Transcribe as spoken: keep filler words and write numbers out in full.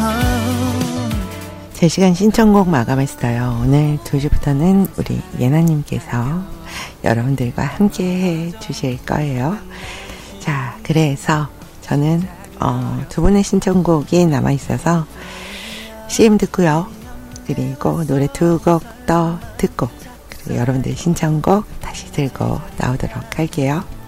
제 시간 신청곡 마감했어요. 오늘 두 시부터는 우리 예나님께서 여러분들과 함께 해 주실 거예요. 자, 그래서 저는 어, 두 분의 신청곡이 남아있어서 씨엠 듣고요. 그리고 노래 두 곡 더 듣고 그리고 여러분들 신청곡 다시 들고 나오도록 할게요.